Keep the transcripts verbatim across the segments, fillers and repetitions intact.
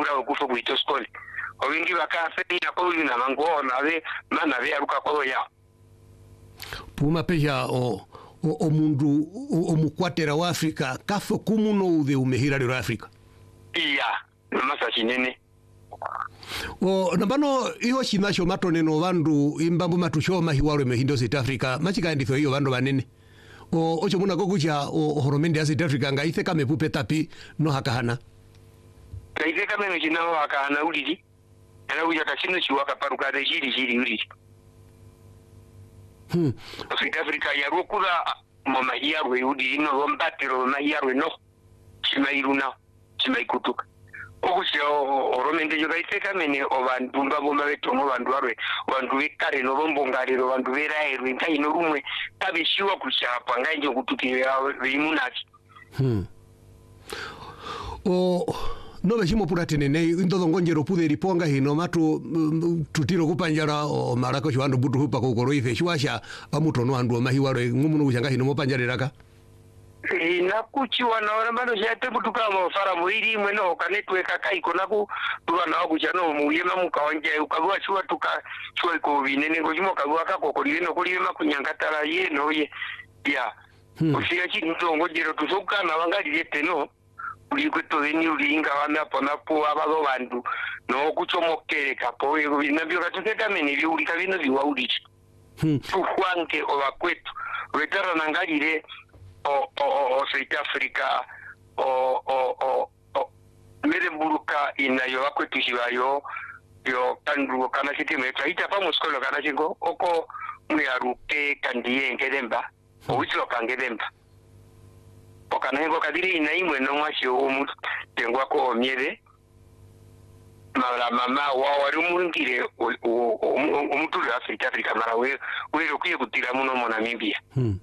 kula okufa kuito skole ovingi vakafeina ko ina mangona ve mana ve aruka ko ya puma peja o o, o mundu o, o mukwatera wa Afrika kafo kumuno uve umehira lero Afrika iya masa chinene o nambano iyo chimasho matoneno vandu imbambo matushoma hiwalo mehindo South Africa machika nditho iyo vandu vanene o ocho muna gokucha o horomende ya South Africa ngaithe kame pupe tapi no hakahana kaithe kame no china hakahana ulili ana uja kasino chiwaka paruka de jiri jiri ulili hmm South Africa ya rokula mama hiarwe ulili no rombatero na hiarwe no chimairuna chimaikutuka okucho oromende yo kaithe kame obantu mbabomba betono bandu barwe bandu bekare no bombongariro bandu beraerwe nkai no rumwe tabishiwa kuchapa nganje kutukira bimunati hmm o no beshimo pura tenene indodo ngonjero pude riponga hino matu um, tutiro kupanjara o marako chwandu butu hupa ko koroife shwasha amutono andu mahiwaro ngumuno kuchanga hino mopanjareraka ina kuchiwa na ora bado jate butuka mo fara muiri mweno kanetwe kakai konaku tuwa na kuchano muyema mukawanje ukagwa chwa tuka chwa ko binene ko jimo kagwa kako ko lino ko lima kunyangatara ye no ye ya usiya chi ndongo jero tusoka na wangali yete no ulikweto veni ulinga wana pona po abalo bandu no kuchomokere kapo yego binabyo katuteka meni byo ulika bino biwa ulichi tukwanke obakwetu wetara nangalire o o o South Africa o o o o mere buruka inayo bakwetu shibayo yo kandu kana kitime taita pa muskolo kana chingo oko muyaruke kandiye ngedemba owicho kangedemba okanengo kadiri inaimwe no mwasho omuntu tengwa ko miede mara mama wa wari mungire omuntu wa South Africa mara we we rokiye kutira muno mo Namibia hmm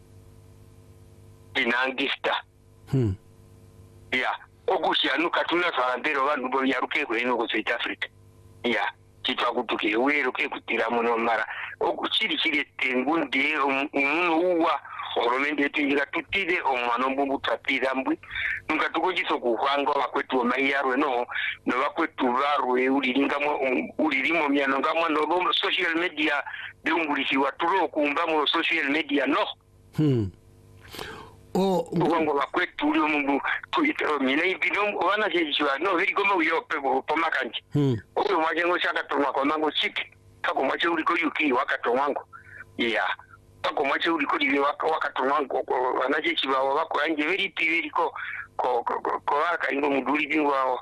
inangista hmm ya okushanu katuna farandero vandu bo yaruke ko ino ko South Africa ya kitwa kutuke we rokiye kutira muno mara okuchiri chiri tengunde umuntu uwa oromende tingira tutide omwana mbumbu tapira mbwi nunga tukojiso kuhanga bakwetu mayarwe no no bakwetu barwe uliringamo ulirimo myano ngamwa no bombo social media byungulisi watulo kumba mu social media no hmm o ngo bakwetu uli mungu tuitero mina ibino wana jejiwa no veri goma uyope bo pomakanje hmm oyo mwajengo shaka tuma kwa mango chiki kako mwache uli ko yuki wakato wango yeah pako mwache uli ko liwe waka wakato wango wanaje chibawa wako anje veri piveri ko ko ko waka ingo muduli bingwa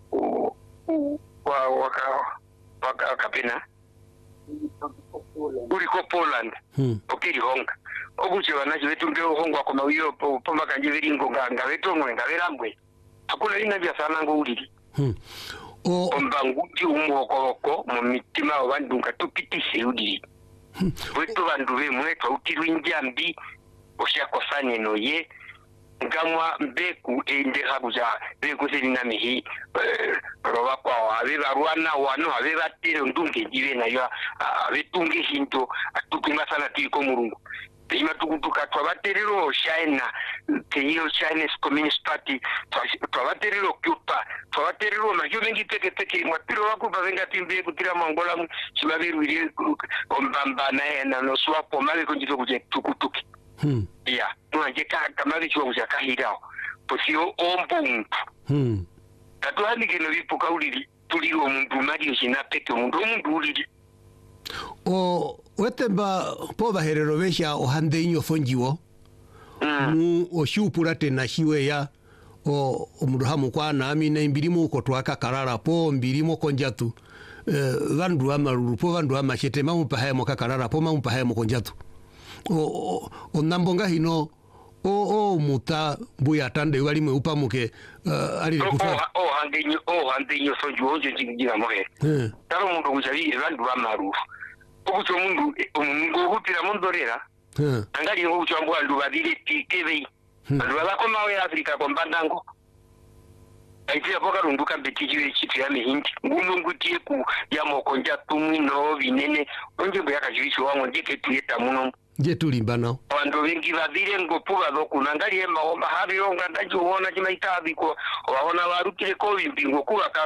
wa waka waka kapena uli ko Poland hmm okiri honga okuche wanaje vetu ndio hongwa kwa mawiyo poma kanje veri ngo nganga vetu ngwenga verambwe akula ina bya sana ngo uli hmm o ombanguti umwokoko mu mitima abandunga tupitise uli wetu bandu bemwe twautirwa injambi oshakosanye noye ngamwa mbeku ende habuja beko selina mihi roba kwa abe barwana wano abe batero ndunge jibe nayo abe tunge hinto atukuma sana tiko murungu ima tukutuka twabaterero China teyo Chinese Communist Party twabaterero Cuba twabaterero na yo bengi teke teke mwatiro wako bavenga timbe kutira mangola chibabiru ile ombamba na na no swapo mali konjito kuje tukutuki hmm ya tuanje ka kamali chwa kuja kahirao posio ombungu hmm katwani kino bipuka ulili tuliro omuntu mali osina peke omuntu omuntu ulili o wetemba po baherero besha ohande inyo fonjiwo mm. mu oshupura tena shiwe ya o omuhamu kwa na amina imbirimu ko twaka karara po mbirimo konjatu eh, vandu amaruru po vandu amashete mamu pahaye mo kakarara po mamu pahaye mo konjatu o o nambonga hino o o muta buya tande wali mwe upamuke uh, ali kufa o hande inyo o hande inyo fonjiwo nje jingira mohe eh taro mundu kujali vandu amarufu okucho mundu omungu hutira mondorera eh angali ngo uchambo andu badile tikebe andu babako mawe Afrika kombandango aitia boka runduka betijiwe chitu ya mehinti ngumungu tie ku ya mokonja tumwi no binene onje boya kajiwisho wango ndike tuyeta muno je tulimbana bandu bengi badile ngo puba dokuna ngali ema omba habi onga ndajo wona chimaita abiko waona warukire ko bimbingo kuba